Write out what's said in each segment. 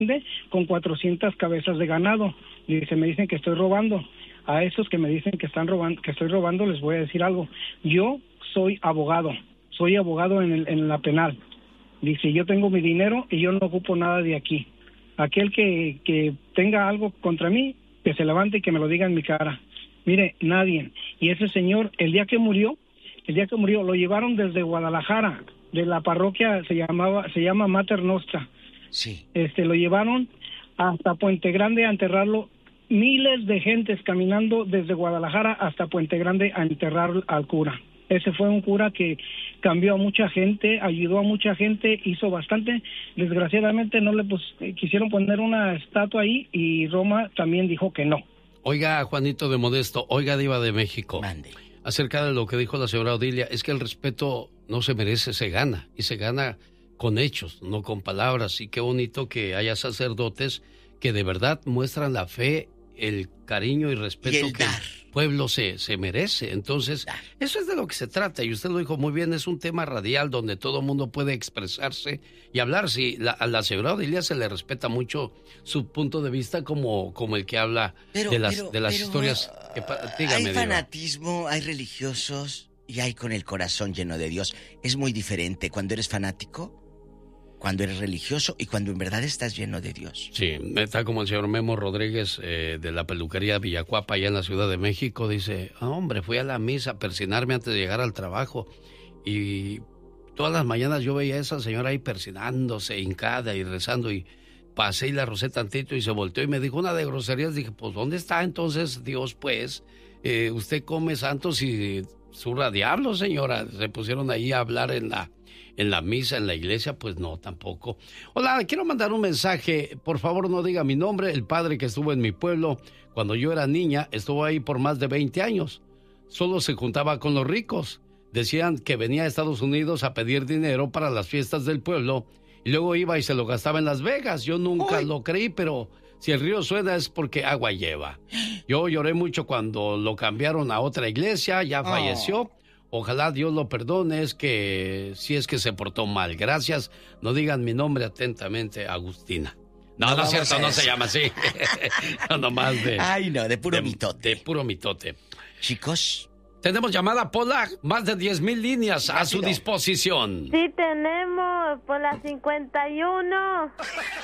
con 400 cabezas de ganado. Dice, me dicen que estoy robando. A esos que me dicen que estoy robando, les voy a decir algo. Yo soy abogado en la penal. Dice, yo tengo mi dinero y yo no ocupo nada de aquí. Aquel que tenga algo contra mí, que se levante y que me lo diga en mi cara. Mire, nadie. Y ese señor, el día que murió, lo llevaron desde Guadalajara, de la parroquia, se llama Mater Nostra. Sí. Lo llevaron hasta Puente Grande a enterrarlo. Miles de gentes caminando desde Guadalajara hasta Puente Grande a enterrar al cura. Ese fue un cura que cambió a mucha gente, ayudó a mucha gente, hizo bastante. Desgraciadamente no le quisieron poner una estatua ahí y Roma también dijo que no. Oiga, Juanito de Modesto, oiga, Diva de México. Mande. Acerca de lo que dijo la señora Odilia, es que el respeto no se merece, se gana. Y se gana con hechos, no con palabras. Y qué bonito que haya sacerdotes que de verdad muestran la fe, el cariño y respeto que el pueblo se merece. Entonces, eso es de lo que se trata. Y usted lo dijo muy bien, es un tema radial donde todo el mundo puede expresarse y hablar. Sí, a la señora Odilia se le respeta mucho su punto de vista como el que habla de las historias. Dígame, hay fanatismo, hay religiosos y hay con el corazón lleno de Dios. Es muy diferente cuando eres fanático, cuando eres religioso y cuando en verdad estás lleno de Dios. Sí, está como el señor Memo Rodríguez de la peluquería Villacuapa allá en la Ciudad de México. Dice, hombre, fui a la misa a persinarme antes de llegar al trabajo y todas las mañanas yo veía a esa señora ahí persinándose, hincada y rezando, y pasé y la rocé tantito y se volteó y me dijo una de groserías. Dije, pues ¿dónde está entonces Dios, pues? Usted come santos y zurra diablos, señora. Se pusieron ahí a hablar en la misa, en la iglesia. Pues no, tampoco. Hola, quiero mandar un mensaje. Por favor, no diga mi nombre. El padre que estuvo en mi pueblo cuando yo era niña estuvo ahí por más de 20 años. Solo se juntaba con los ricos. Decían que venía a Estados Unidos a pedir dinero para las fiestas del pueblo y luego iba y se lo gastaba en Las Vegas. Yo nunca lo creí, pero si el río suena es porque agua lleva. Yo lloré mucho cuando lo cambiaron a otra iglesia, ya falleció. Ojalá Dios lo perdone, es que se portó mal. Gracias. No digan mi nombre, atentamente, Agustina. No es cierto, no se llama así. No, nomás de puro mitote. De puro mitote. Chicos. Tenemos llamada, Pola, más de 10,000 líneas a su disposición. Sí, tenemos, por la 51.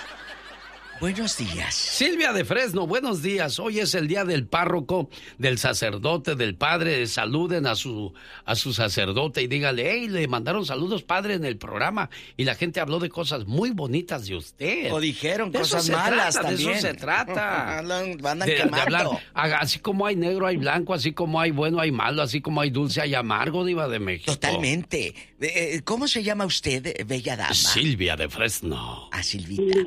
Buenos días. Silvia de Fresno, buenos días. Hoy es el día del párroco, del sacerdote, del padre. Saluden a su sacerdote y dígale, hey, le mandaron saludos, padre, en el programa. Y la gente habló de cosas muy bonitas de usted. O dijeron cosas malas también. De eso se trata. Andan de hablar. quemando. Así como hay negro, hay blanco, así como hay bueno, hay malo, así como hay dulce, hay amargo, Diva de México. Totalmente. ¿Cómo se llama usted, bella dama? Silvia de Fresno. Silvita.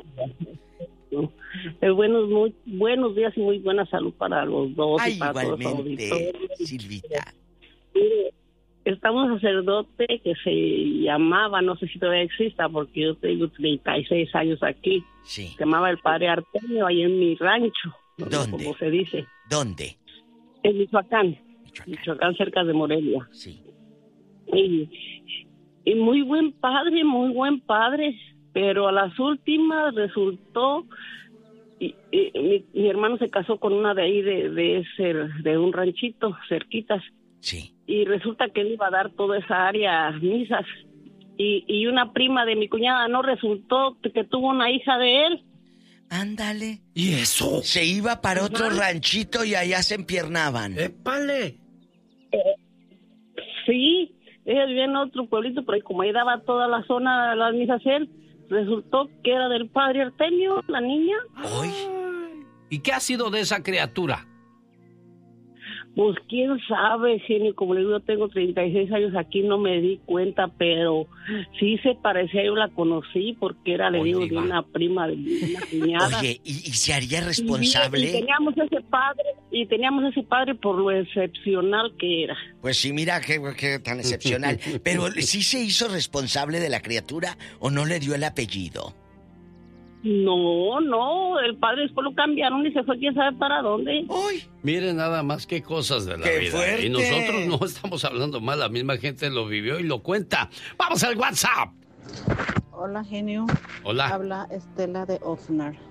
Buenos días y muy buena salud para los dos. Ay, y para igualmente, todos. Silvita. Estaba un sacerdote que se llamaba, no sé si todavía exista, porque yo tengo 36 años aquí. Sí. Se llamaba el padre Artemio, ahí en mi rancho. ¿Dónde? Como se dice. ¿Dónde? En Michoacán, cerca de Morelia. Sí. Y muy buen padre, pero a las últimas resultó, mi hermano se casó con una de ahí de un ranchito cerquitas. Sí. Y resulta que él iba a dar toda esa área a misas. Y una prima de mi cuñada no resultó que tuvo una hija de él. Ándale. ¿Y eso? Se iba para otro ranchito y allá se empiernaban. ¡Épale! Sí, ella vivía en otro pueblito, pero como ahí daba toda la zona, las misas él, resultó que era del padre Artemio, la niña. ¡Ay! ¿Y qué ha sido de esa criatura? Pues quién sabe, genio, como le digo, yo tengo 36 años aquí, no me di cuenta, pero sí se parecía, yo la conocí porque era, le digo, de una prima de una cuñada. Oye, ¿y se haría responsable? Y teníamos ese padre por lo excepcional que era. Pues sí, mira qué tan excepcional. Pero ¿sí se hizo responsable de la criatura o no le dio el apellido? No, el padre después lo cambiaron y se fue quién sabe para dónde. ¡Uy! Miren nada más qué cosas de la ¡Qué vida. fuerte! Y nosotros no estamos hablando mal, la misma gente lo vivió y lo cuenta. ¡Vamos al WhatsApp! Hola, genio. Hola. Habla Estela de Oxnard.